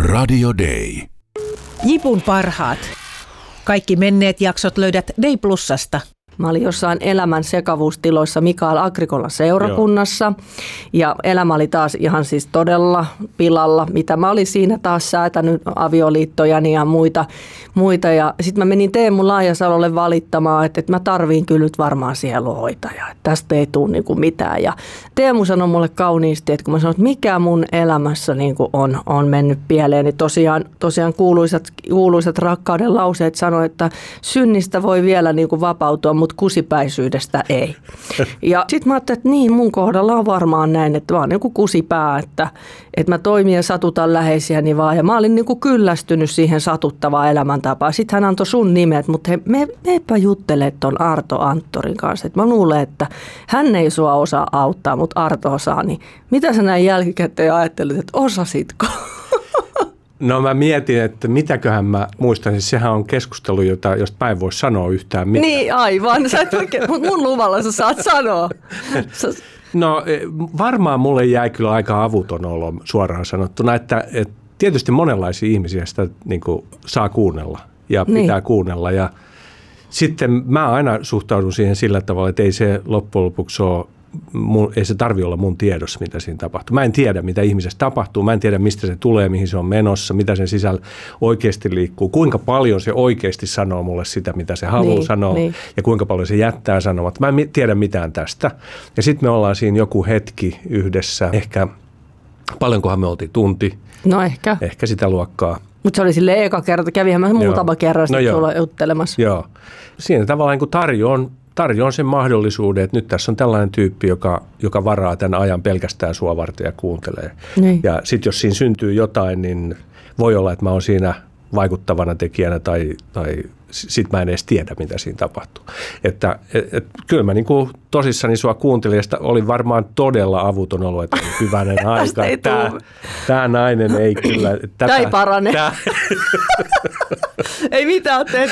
Radio Day. Jipun parhaat. Kaikki menneet jaksot löydät Day Plusasta. Mä olin jossain elämän sekavuustiloissa Mikael Agrikolan seurakunnassa. Joo. Ja elämä oli taas ihan siis todella pilalla, mitä mä olin siinä taas säätänyt avioliittojani ja muita. Ja sitten mä menin Teemu Laajasalolle valittamaan, että mä tarviin kyllä nyt varmaan sielunhoitajaa. Että tästä ei tule niinku mitään. Ja Teemu sanoi mulle kauniisti, että kun mä sanoin, että mikä mun elämässä niinku on mennyt pieleen, niin tosiaan kuuluisat rakkauden lauseet sanoi, että synnistä voi vielä niinku vapautua, mutta kusipäisyydestä ei. Ja sitten mä ajattelin, että niin mun kohdalla on varmaan näin, että mä oon niinku kusipää, että mä toimin ja satutan läheisiäni vaan. Ja mä olin niinku kyllästynyt siihen satuttavaan elämäntapaan. Sitten hän antoi sun nimet, mutta meepä juttele ton Arto Anttorin kanssa. Et mä luulen, että hän ei sua osaa auttaa, mutta Arto osaa. Niin mitä sä näin jälkikäteen ajattelit, että osasitko? No mä mietin, että mitäköhän mä muistan, siis sehän on keskustelu, josta mä en voi sanoa yhtään mitään. Niin aivan, sä et oikein, mutta mun luvalla sä saat sanoa. No varmaan mulle jäi kyllä aika avuton olo suoraan sanottuna, että tietysti monenlaisia ihmisiä sitä niin kuin saa kuunnella ja pitää kuunnella. Ja sitten mä aina suhtaudun siihen sillä tavalla, että ei se loppujen lopuksi ole, ei se tarvitse olla mun tiedossa, mitä siinä tapahtuu. Mä en tiedä, mitä ihmisessä tapahtuu. Mä en tiedä, mistä se tulee, mihin se on menossa, mitä sen sisällä oikeasti liikkuu, kuinka paljon se oikeasti sanoo mulle sitä, mitä se haluaa sanoa ja kuinka paljon se jättää sanomatta. Mä en tiedä mitään tästä. Ja sitten me ollaan siinä joku hetki yhdessä, ehkä paljonkohan me oltiin tunti. No ehkä. Ehkä sitä luokkaa. Mutta se oli silleen eka kerta, kävihän mä muutama kerran sulla juttelemassa. Joo. Siinä tavallaan kun tarjoan sen mahdollisuuden, että nyt tässä on tällainen tyyppi, joka varaa tämän ajan pelkästään sua varten ja kuuntelee. Niin. Ja sitten jos siinä syntyy jotain, niin voi olla, että mä oon siinä vaikuttavana tekijänä tai sit mä en edes tiedä, mitä siinä tapahtuu. Että kyllä mä niinku tosissani sua kuuntelin, ja oli varmaan todella avuton olo, että hyvänen aika. Tämä nainen ei kyllä. Tämä ei parane. Ei mitään,